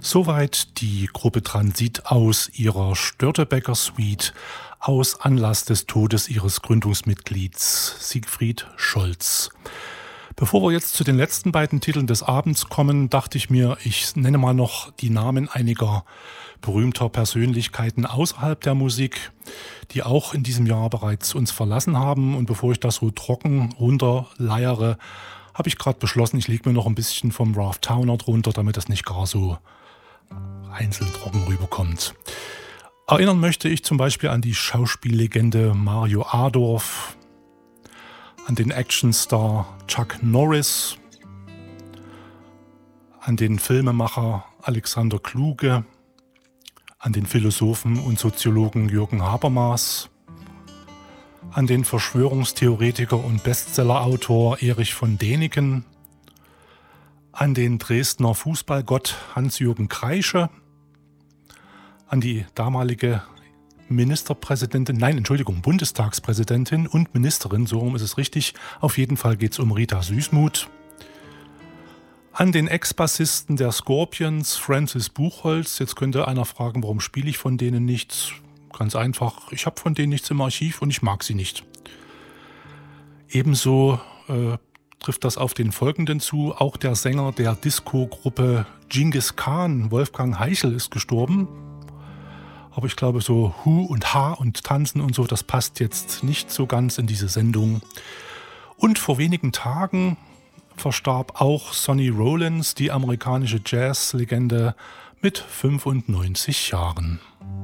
Soweit die Gruppe Transit aus ihrer Störtebeker Suite aus Anlass des Todes ihres Gründungsmitglieds Siegfried Scholz. Bevor wir jetzt zu den letzten beiden Titeln des Abends kommen, dachte ich mir, ich nenne mal noch die Namen einiger berühmter Persönlichkeiten außerhalb der Musik, die auch in diesem Jahr bereits uns verlassen haben. Und bevor ich das so trocken runterleiere, habe ich gerade beschlossen, ich lege mir noch ein bisschen vom Ralph Towner drunter, damit das nicht gar so einzeln trocken rüberkommt. Erinnern möchte ich zum Beispiel an die Schauspiellegende Mario Adorf, an den Actionstar Chuck Norris, an den Filmemacher Alexander Kluge, an den Philosophen und Soziologen Jürgen Habermas, an den Verschwörungstheoretiker und Bestsellerautor Erich von Däniken, an den Dresdner Fußballgott Hans-Jürgen Kreische, an die damalige Bundestagspräsidentin und Ministerin, so rum ist es richtig, auf jeden Fall geht es um Rita Süßmuth, an den Ex-Bassisten der Scorpions, Francis Buchholz. Jetzt könnte einer fragen, warum spiele ich von denen nichts? Ganz einfach, ich habe von denen nichts im Archiv und ich mag sie nicht. Ebenso trifft das auf den Folgenden zu. Auch der Sänger der Disco-Gruppe Genghis Khan, Wolfgang Heichel, ist gestorben. Aber ich glaube, so Hu und Ha und Tanzen und so, das passt jetzt nicht so ganz in diese Sendung. Und vor wenigen Tagen verstarb auch Sonny Rollins, die amerikanische Jazz-Legende, mit 95 Jahren.